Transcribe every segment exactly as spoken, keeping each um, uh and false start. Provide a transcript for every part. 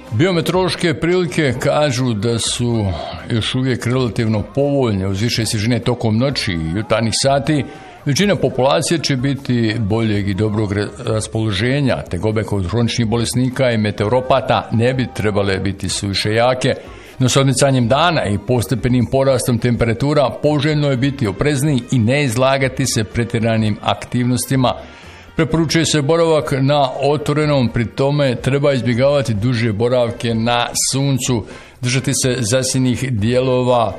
Biometeorološke prilike kažu da su još uvijek relativno povoljne uz više svježine tokom noći i jutarnjih sati. Većina populacije će biti boljeg i dobrog raspoloženja, tegobe kod hroničnih bolesnika i meteoropata ne bi trebale biti suviše jake. No s odmicanjem dana i postepenim porastom temperatura poželjno je biti oprezniji i ne izlagati se pretjeranim aktivnostima. Preporučuje se boravak na otvorenom, pri tome treba izbjegavati duže boravke na suncu, držati se zasjenih dijelova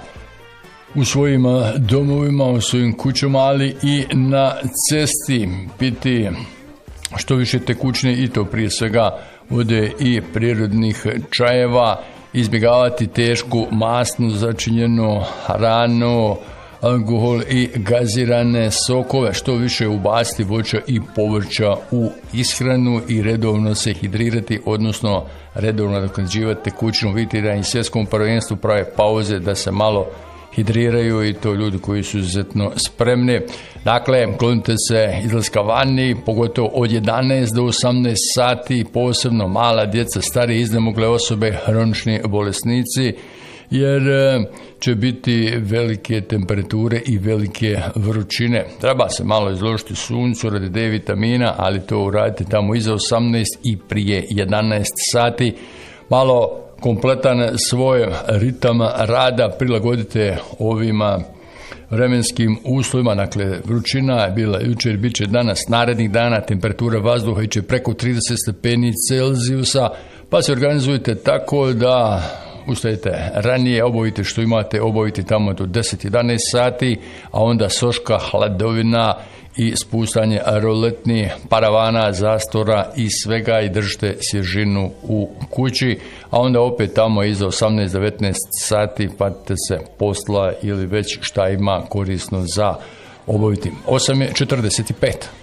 u svojim domovima, u svojim kućama, ali i na cesti, piti što više tekućne i to prije svega vode i prirodnih čajeva, izbjegavati tešku masnu začinjenu hranu, alkohol i gazirane sokove, što više ubaciti voća i povrća u ishranu i redovno se hidrirati, odnosno redovno nadoknađivati tekućinu. Vidite da i svjetskom prvenstvu prave pauze da se malo hidriraju i to ljudi koji su izuzetno spremni. Dakle, klonite se izlaska vani, pogotovo od jedanaest do osamnaest sati, posebno mala djeca, starije iznemogle osobe, hronični bolesnici, jer će biti velike temperature i velike vrućine. Treba se malo izložiti suncu radi D vitamina, ali to uradite tamo iza osamnaest i prije jedanaest sati. Malo kompletan svoj ritam rada prilagodite ovima vremenskim uslovima. Dakle, vrućina je bila jučer, bit će danas, narednih dana, temperatura vazduha iće preko trideset stepeni Celzijusa, pa se organizujete tako da ustajete ranije, obavite što imate, obavite tamo do deset jedanaest sati, a onda soška, hladovina i spustanje roletni paravana, zastora i svega i držite svježinu u kući, a onda opet tamo iza osamnaest devetnaest sati patite se posla ili već šta ima korisno za obaviti. osam je četrdeset pet.